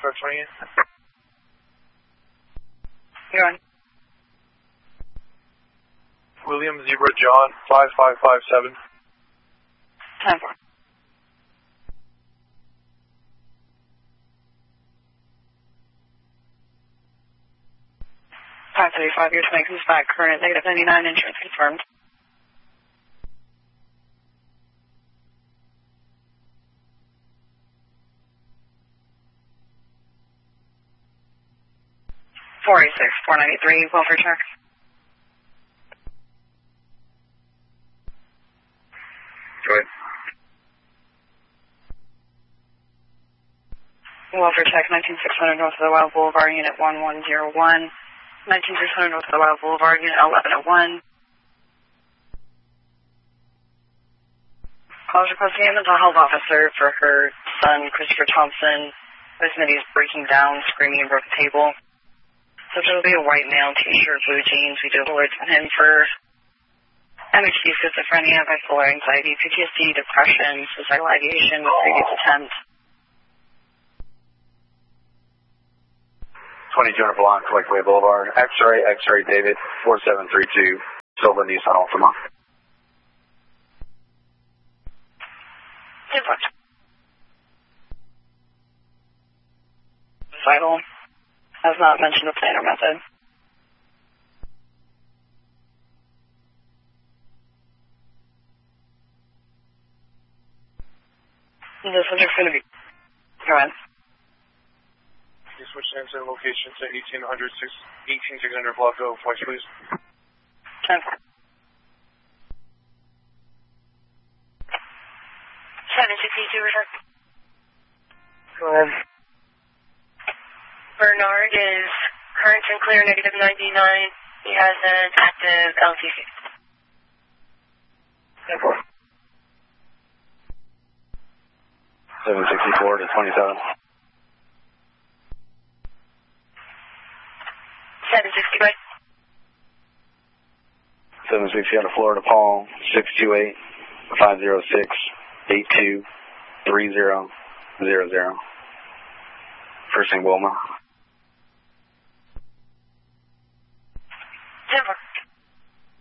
528. You're on. William Zebra John 5557. 10-4. Your 20 comes back. Current negative 99. Insurance confirmed. $486,493. Welfare check. Go ahead. Welfare check 19600 North of the Wild Boulevard, Unit 1101. 19600 North of the Wild Boulevard, Unit 1101. Calls requesting a mental health officer for her son, Christopher Thompson. He's breaking down, screaming and broke the table. So it'll be a white male, t-shirt, blue jeans. We do alerts on him for MHD, schizophrenia, bipolar anxiety, PTSD, depression, suicidal ideation with previous attempt. 2200 Blanc, Collectway Boulevard, X-Ray David, 4732, Silva Nissan Altima. Suicidal. Has not mentioned the plan or method. This subject's going to be... Go ahead. You switch names and location to 18600 block O, flight please. 10-4. 762 return. Go ahead. Bernard is current and clear, negative 99. He has an active LTC. 10-4. 764 to 27. 760, right? 760 out of Florida, Paul, 628-506-823000. First name Wilma.